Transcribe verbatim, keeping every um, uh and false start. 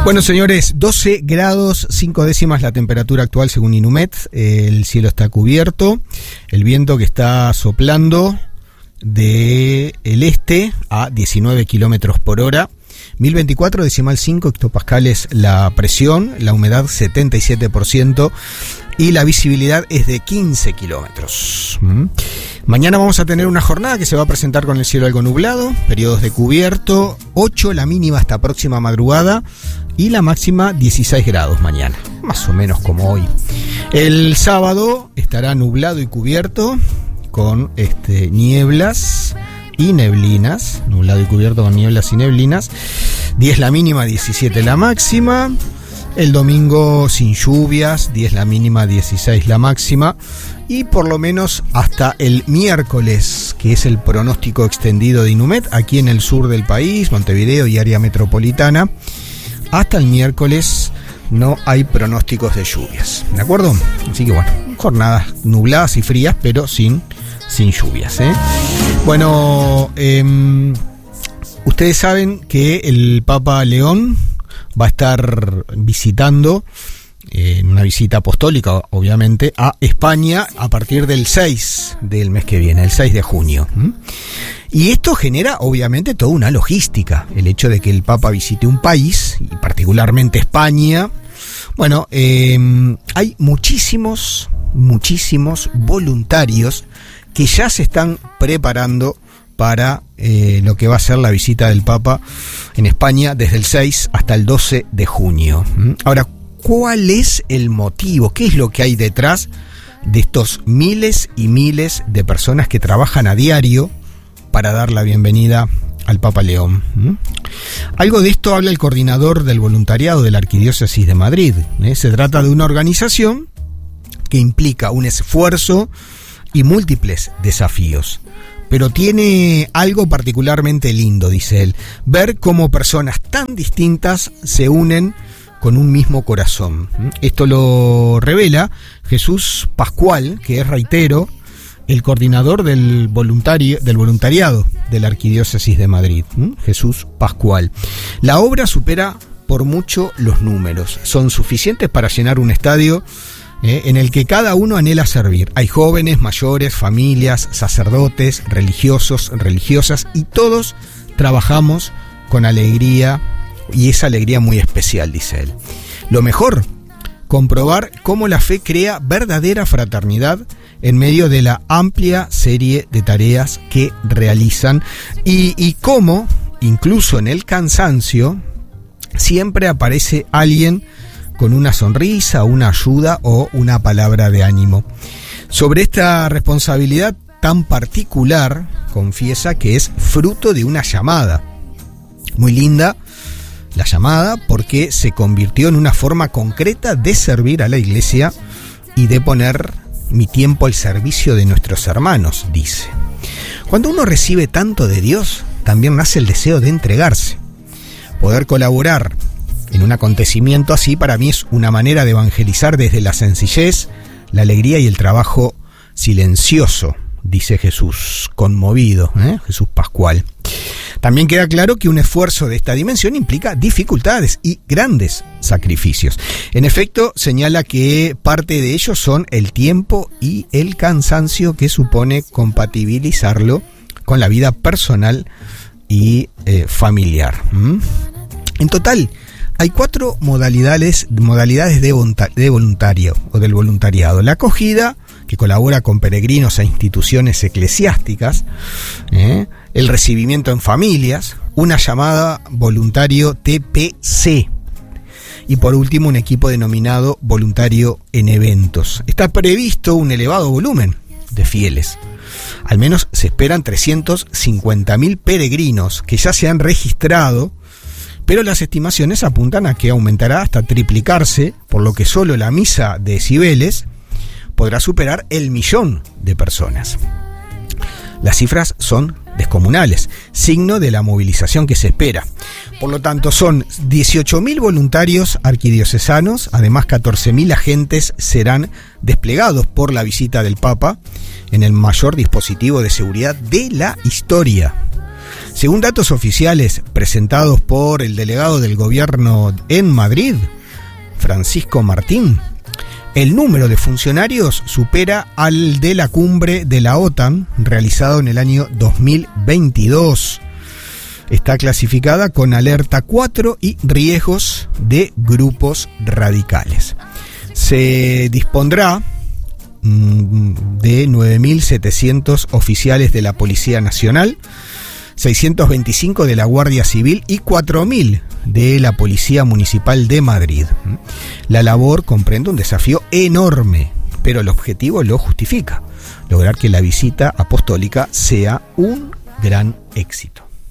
Bueno, señores, doce grados cinco décimas la temperatura actual según Inumet. El cielo está cubierto, el viento que está soplando de el este a diecinueve kilómetros por hora, mil veinticuatro decimal cinco hectopascales la presión, la humedad setenta y siete por ciento y la visibilidad es de quince kilómetros. ¿Mm? Mañana vamos a tener una jornada que se va a presentar con el cielo algo nublado, periodos de cubierto, ocho la mínima hasta próxima madrugada y la máxima dieciséis grados mañana, más o menos como hoy. El sábado estará nublado y cubierto con este, nieblas y neblinas, nublado y cubierto con nieblas y neblinas, diez la mínima, diecisiete la máxima. El domingo sin lluvias, diez la mínima, dieciséis la máxima. Y por lo menos hasta el miércoles, que es el pronóstico extendido de Inumet, aquí en el sur del país, Montevideo y área metropolitana, hasta el miércoles no hay pronósticos de lluvias, ¿de acuerdo? Así que bueno, jornadas nubladas y frías, pero sin, sin lluvias, ¿eh? Bueno, eh, ustedes saben que el Papa León va a estar visitando, en eh, una visita apostólica, obviamente, a España a partir del seis del mes que viene, el seis de junio. ¿Mm? Y esto genera, obviamente, toda una logística. El hecho de que el Papa visite un país, y particularmente España. Bueno, eh, hay muchísimos, muchísimos voluntarios que ya se están preparando para eh, lo que va a ser la visita del Papa en España desde el seis hasta el doce de junio. Ahora, ¿cuál es el motivo? ¿Qué es lo que hay detrás de estos miles y miles de personas que trabajan a diario para dar la bienvenida al Papa León? ¿Mm? Algo de esto habla el coordinador del voluntariado de la Arquidiócesis de Madrid. ¿eh? Se trata de una organización que implica un esfuerzo y múltiples desafíos. Pero tiene algo particularmente lindo, dice él, ver cómo personas tan distintas se unen con un mismo corazón. Esto lo revela Jesús Pascual, que es, reitero, el coordinador del, voluntario, del voluntariado de la Arquidiócesis de Madrid. Jesús Pascual. La obra supera por mucho los números. Son suficientes para llenar un estadio Eh, en el que cada uno anhela servir. Hay jóvenes, mayores, familias, sacerdotes, religiosos, religiosas, y todos trabajamos con alegría, y esa alegría muy especial, dice él. Lo mejor, comprobar cómo la fe crea verdadera fraternidad en medio de la amplia serie de tareas que realizan, y, y cómo, incluso en el cansancio, siempre aparece alguien con una sonrisa, una ayuda o una palabra de ánimo. Sobre esta responsabilidad tan particular, confiesa que es fruto de una llamada. Muy linda la llamada, porque se convirtió en una forma concreta de servir a la Iglesia y de poner mi tiempo al servicio de nuestros hermanos, dice. Cuando uno recibe tanto de Dios, también nace el deseo de entregarse. Poder colaborar en un acontecimiento así, para mí, es una manera de evangelizar desde la sencillez, la alegría y el trabajo silencioso, dice Jesús, conmovido, ¿eh? Jesús Pascual. También queda claro que un esfuerzo de esta dimensión implica dificultades y grandes sacrificios. En efecto, señala que parte de ellos son el tiempo y el cansancio que supone compatibilizarlo con la vida personal y eh, familiar. ¿Mm? En total, hay cuatro modalidades, modalidades de, de voluntario o del voluntariado. La acogida, que colabora con peregrinos e instituciones eclesiásticas, ¿eh? El recibimiento en familias, una llamada voluntario T P C, y por último un equipo denominado voluntario en eventos. Está previsto un elevado volumen de fieles. Al menos se esperan trescientos cincuenta mil peregrinos que ya se han registrado, pero las estimaciones apuntan a que aumentará hasta triplicarse, por lo que solo la misa de Cibeles podrá superar el millón de personas. Las cifras son descomunales, signo de la movilización que se espera. Por lo tanto, son dieciocho mil voluntarios arquidiocesanos, además catorce mil agentes serán desplegados por la visita del Papa en el mayor dispositivo de seguridad de la historia. Según datos oficiales presentados por el delegado del gobierno en Madrid, Francisco Martín, el número de funcionarios supera al de la cumbre de la OTAN realizado en el año dos mil veintidós. Está clasificada con alerta cuatro y riesgos de grupos radicales. Se dispondrá de nueve mil setecientos oficiales de la Policía Nacional, seiscientos veinticinco de la Guardia Civil y cuatro mil de la Policía Municipal de Madrid. La labor comprende un desafío enorme, pero el objetivo lo justifica: lograr que la visita apostólica sea un gran éxito.